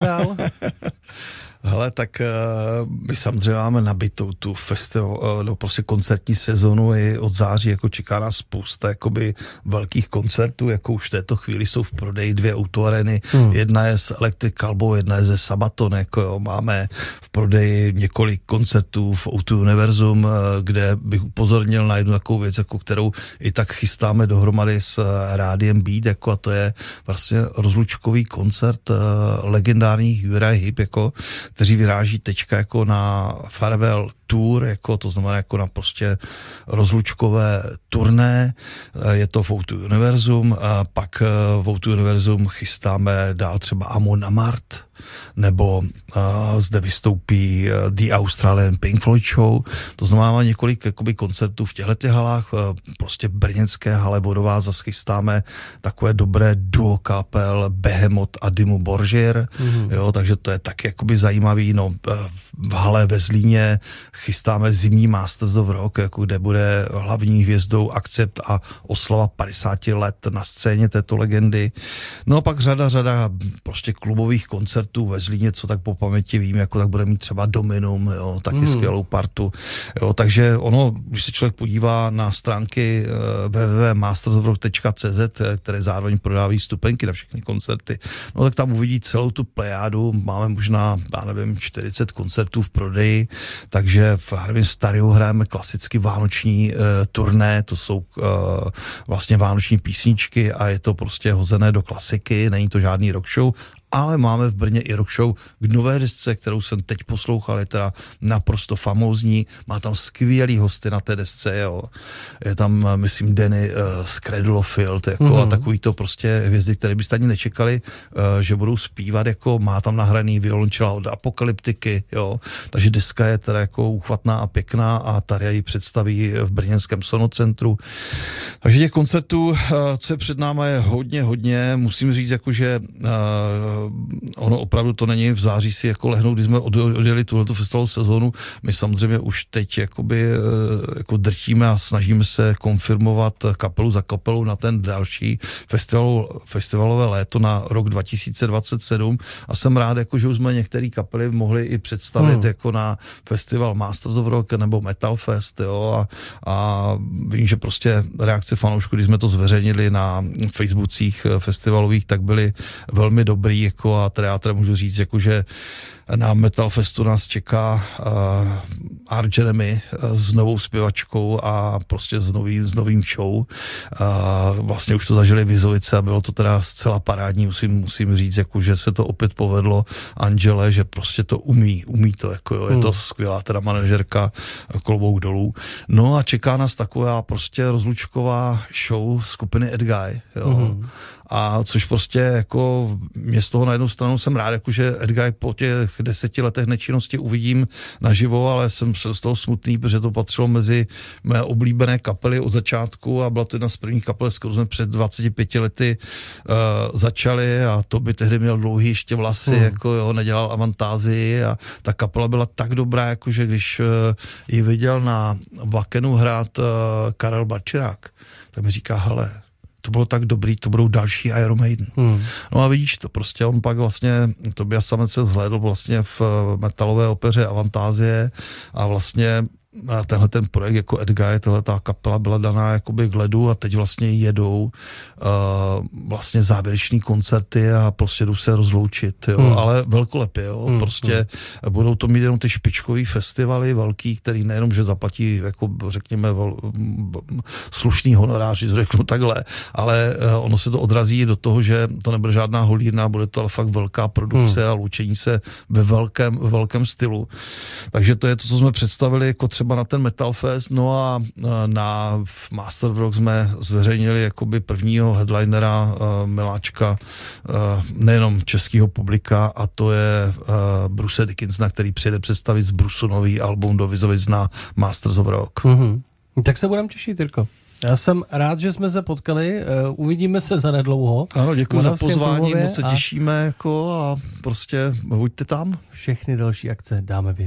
dál? Hele, tak my samozřejmě máme nabitou tu festival, no prostě koncertní sezonu i od září, jako čeká nás spousta jakoby velkých koncertů, jako už v této chvíli jsou v prodeji 2 autoareny, jedna je s Electric Calbou, jedna je ze Sabaton, jako jo, máme v prodeji několik koncertů v O2 Univerzum, kde bych upozornil na jednu takovou věc, jako kterou i tak chystáme dohromady s Rádiem Beat, jako a to je vlastně rozlučkový koncert legendárních Uriah Heep, jako kteří vyráží teďka jako na farewell tour, jako to znamená jako na prostě rozlučkové turné, je to v O2 Univerzum, a pak v O2 Univerzum chystáme dál třeba Amon Amarth, nebo zde vystoupí The Australian Pink Floyd Show, to znamená má několik jakoby koncertů v těchto halách, prostě v brněnské hale Vodová zase chystáme takové dobré duo kapel Behemoth a Dimmu Borgir, jo, takže to je taky jakoby zajímavý, no v hale ve Zlíně chystáme zimní Masters of Rock, jako kde bude hlavní hvězdou Akcept a oslava 50 let na scéně této legendy. No a pak řada prostě klubových koncertů ve Zlíně, co tak po paměti vím, jako tak bude mít třeba Dominum, jo, taky skvělou partu. Jo, takže ono, když se člověk podívá na stránky www.mastersofrock.cz, které zároveň prodávají vstupenky na všechny koncerty, no tak tam uvidí celou tu plejádu, máme možná, já nevím, 40 koncertů v prodeji, takže v Harvin Stariu hrajeme klasicky vánoční turné, to jsou vlastně vánoční písničky a je to prostě hozené do klasiky, není to žádný rock show, ale máme v Brně i rock show k nové desce, kterou jsem teď poslouchal, je teda naprosto famózní, má tam skvělý hosty na té desce, jo. Je tam, myslím, Danny z Cradle of Filth, jako, a takový to prostě hvězdy, které byste ani nečekali, že budou zpívat, jako má tam nahraný violončela od Apokalyptiky, jo. Takže deska je teda jako uchvatná a pěkná a Tarja ji představí v brněnském Sonocentru. Takže těch koncertů, co je před náma, je hodně, musím říct, jako, že ono opravdu to není v září si jako lehnout, když jsme odjeli tuhletu festivalovou sezónu. My samozřejmě už teď jakoby, jako drtíme a snažíme se konfirmovat kapelu za kapelou na ten další festivalové léto na rok 2027 a jsem rád, jako, že už jsme některé kapely mohli i představit jako na festival Masters of Rock nebo Metal Fest, jo, a vím, že prostě reakce fanoušků, když jsme to zveřejnili na Facebookích festivalových, tak byly velmi dobrý, jako, a teda já teda můžu říct, jako, že na Metal Festu nás čeká Arch Enemy s novou zpěvačkou a prostě s novým show. Vlastně už to zažili v Izovice a bylo to teda zcela parádní, musím říct, jako, že se to opět povedlo Angele, že prostě to umí to, jako, jo, je to skvělá teda manažerka, klobouk dolů. No a čeká nás taková prostě rozlučková show skupiny Ed Guy, jo. A což prostě jako mě z toho na jednu stranu jsem rád, jako že Ed Guy po těch 10 letech nečinnosti uvidím naživo, ale jsem z toho smutný, protože to patřilo mezi mé oblíbené kapely od začátku a byla to jedna z prvních kapel, s kterou jsme před 25 lety začali a to by tehdy měl dlouhý ještě vlasy, jako jo, nedělal Avantázii a ta kapela byla tak dobrá, jako že když ji viděl na Vakenu hrát Karel Barčerák, tak mi říká, hele, to bylo tak dobrý, to budou další Iron Maiden. No a vidíš to, prostě on pak vlastně, Tobias Samec se vzhlédl vlastně v metalové opeře Avantázie a vlastně tenhle ten projekt jako Ed Guy, ta kapela byla daná jakoby k ledu a teď vlastně jedou vlastně závěreční koncerty a prostě jdou se rozloučit, jo, ale velkolepě, jo, prostě budou to mít jenom ty špičkový festivaly velký, který nejenom, že zaplatí jako řekněme slušný honoráři, řeknu takhle, ale ono se to odrazí do toho, že to nebude žádná holírna, bude to ale fakt velká produkce a loučení se ve velkém stylu. Takže to je to, co jsme představili jako třeba na ten Metal Fest, no a na Master of Rock jsme zveřejnili jakoby prvního headlinera, miláčka nejenom českého publika, a to je Bruce Dickinsona, který přijede představit z Brusu nový album do Vizovic na Masters of Rock. Tak se budeme těšit, Jirko. Já jsem rád, že jsme se potkali, uvidíme se zanedlouho. Ano, děkuji za pozvání, moc se těšíme jako, a prostě buďte tam. Všechny další akce dáme vědět.